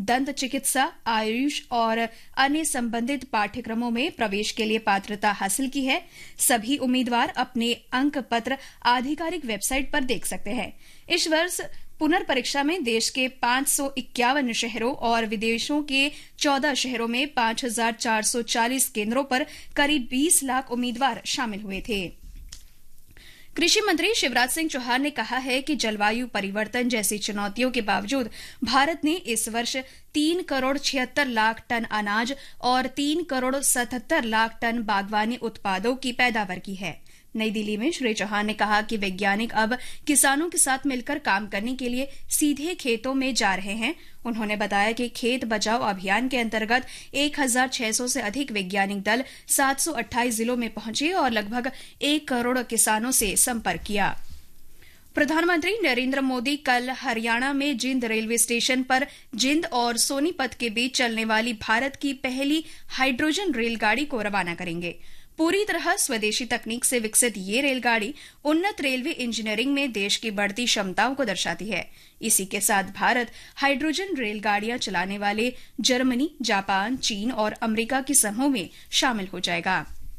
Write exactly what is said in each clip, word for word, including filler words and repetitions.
दंत चिकित्सा, आयुष और अन्य संबंधित पाठ्यक्रमों में प्रवेश के लिए पात्रता हासिल की है। सभी उम्मीदवार अपने अंक पत्र आधिकारिक वेबसाइट पर देख सकते हैं। इस वर्ष पुनर्परीक्षा में देश के पांच सौ इक्यावन शहरों और विदेशों के चौदह शहरों में पांच हजार चार सौ चालीस केंद्रों पर करीब बीस लाख उम्मीदवार शामिल हुए थे। कृषि मंत्री शिवराज सिंह चौहान ने कहा है कि जलवायु परिवर्तन जैसी चुनौतियों के बावजूद भारत ने इस वर्ष तीन करोड़ छिहत्तर लाख टन अनाज और तीन करोड़ सतहत्तर लाख टन बागवानी उत्पादों की पैदावार की है। नई दिल्ली में श्री चौहान ने कहा कि वैज्ञानिक अब किसानों के साथ मिलकर काम करने के लिए सीधे खेतों में जा रहे हैं। उन्होंने बताया कि खेत बचाओ अभियान के अंतर्गत एक हजार छह सौ से अधिक वैज्ञानिक दल सात सौ अट्ठाईस जिलों में पहुंचे और लगभग एक करोड़ किसानों से संपर्क किया। प्रधानमंत्री नरेंद्र मोदी कल हरियाणा में जिंद रेलवे स्टेशन पर जिंद और सोनीपत के बीच चलने वाली भारत की पहली हाइड्रोजन रेलगाड़ी को रवाना करेंगे। पूरी तरह स्वदेशी तकनीक से विकसित ये रेलगाड़ी उन्नत रेलवे इंजीनियरिंग में देश की बढ़ती क्षमताओं को दर्शाती है। इसी के साथ भारत हाइड्रोजन रेलगाड़ियां चलाने वाले जर्मनी, जापान, चीन और अमेरिका के समूह में शामिल हो जाएगा।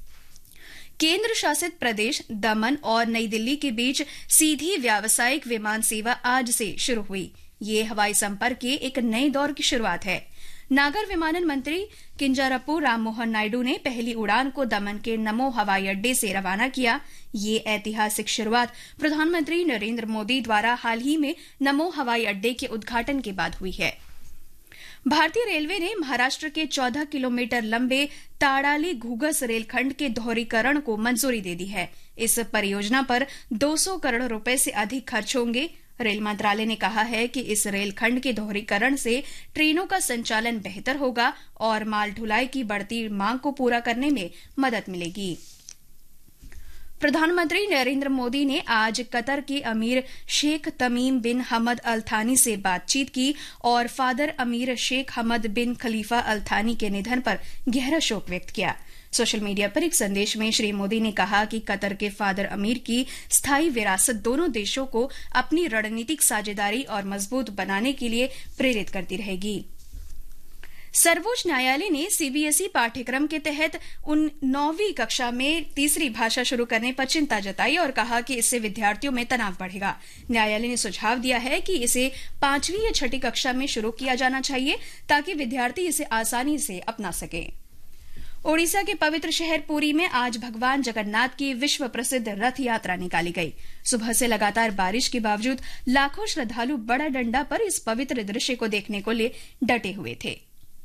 केंद्र शासित प्रदेश दमन और नई दिल्ली के बीच सीधी व्यावसायिक विमान सेवा आज से शुरू हुई। ये हवाई संपर्क के एक नए दौर की शुरुआत है। नागर विमानन मंत्री किंजरापू राममोहन नायडू ने पहली उड़ान को दमन के नमो हवाई अड्डे से रवाना किया। ये ऐतिहासिक शुरुआत प्रधानमंत्री नरेंद्र मोदी द्वारा हाल ही में नमो हवाई अड्डे के उद्घाटन के बाद हुई है। भारतीय रेलवे ने महाराष्ट्र के चौदह किलोमीटर लंबे ताड़ाली घूगस रेलखंड के दोहरीकरण को मंजूरी दे दी है। इस परियोजना पर दो सौ करोड़ रुपए से अधिक खर्च होंगे। रेल मंत्रालय ने कहा है कि इस रेलखंड के दोहरीकरण से ट्रेनों का संचालन बेहतर होगा और माल ढुलाई की बढ़ती मांग को पूरा करने में मदद मिलेगी। प्रधानमंत्री नरेंद्र मोदी ने आज कतर के अमीर शेख तमीम बिन हमद अल थानी से बातचीत की और फादर अमीर शेख हमद बिन खलीफा अल थानी के निधन पर गहरा शोक व्यक्त किया। सोशल मीडिया पर एक संदेश में श्री मोदी ने कहा कि कतर के फादर अमीर की स्थायी विरासत दोनों देशों को अपनी रणनीतिक साझेदारी और मजबूत बनाने के लिए प्रेरित करती रहेगी। सर्वोच्च न्यायालय ने सीबीएसई पाठ्यक्रम के तहत उन नौवीं कक्षा में तीसरी भाषा शुरू करने पर चिंता जताई और कहा कि इससे विद्यार्थियों में तनाव बढ़ेगा। न्यायालय ने सुझाव दिया है कि इसे पांचवीं या छठी कक्षा में शुरू किया जाना चाहिए ताकि विद्यार्थी इसे आसानी से अपना सकें। ओडिशा के पवित्र शहर पुरी में आज भगवान जगन्नाथ की विश्व प्रसिद्ध रथ यात्रा निकाली गई। सुबह से लगातार बारिश के बावजूद लाखों श्रद्धालु बड़ा डंडा पर इस पवित्र दृश्य को देखने को लिए डटे हुए थे।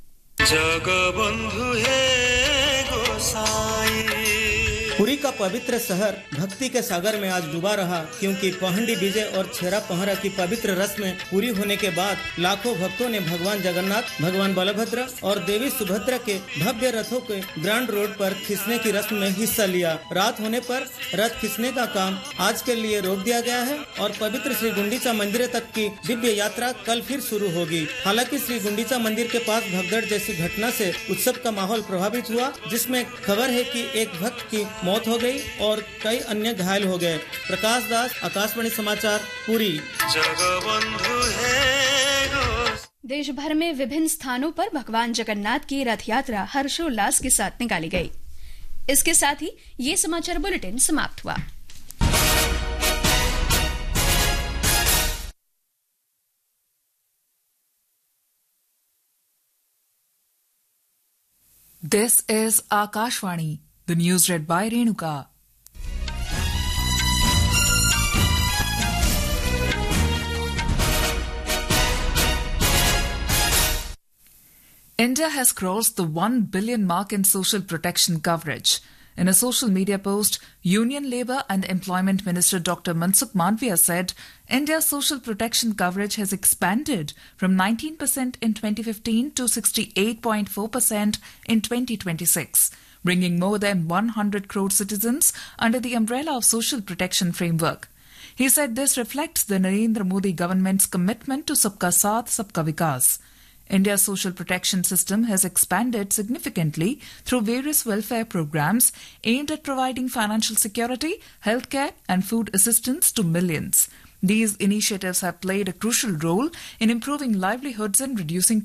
जगबंधु है गोसाई। पुरी का पवित्र शहर भक्ति के सागर में आज डूबा रहा, क्योंकि पहंडी विजय और छेरा पहरा की पवित्र रस्में पूरी होने के बाद लाखों भक्तों ने भगवान जगन्नाथ, भगवान बलभद्र और देवी सुभद्रा के भव्य रथों के ग्रांड रोड पर खींचने की रस्म में हिस्सा लिया। रात होने पर रथ खींचने का काम आज के लिए रोक दिया गया है और पवित्र श्री गुंडीचा मंदिर तक की दिव्य यात्रा कल फिर शुरू होगी। हालांकि श्री गुंडीचा मंदिर के पास भगदड़ जैसी घटना से उत्सव का माहौल प्रभावित हुआ, जिसमें खबर है कि एक भक्त की मौत हो गई और कई अन्य घायल हो गए। प्रकाश दास, आकाशवाणी समाचार, पुरी। जगबंधु है। देश भर में विभिन्न स्थानों पर भगवान जगन्नाथ की रथ यात्रा हर्षोल्लास के साथ निकाली गई। इसके साथ ही ये समाचार बुलेटिन समाप्त हुआ। This is Akashvani, the news read by Renuka. India has crossed the one billion mark in social protection coverage. In a social media post, Union Labour and Employment Minister Doctor Mansukh Mandaviya said India's social protection coverage has expanded from nineteen percent in twenty fifteen to sixty-eight point four percent in twenty twenty-six, bringing more than one hundred crore citizens under the umbrella of social protection framework. He said this reflects the Narendra Modi government's commitment to Sabka Saath, Sabka Vikas. India's social protection system has expanded significantly through various welfare programs aimed at providing financial security, healthcare and food assistance to millions. These initiatives have played a crucial role in improving livelihoods and reducing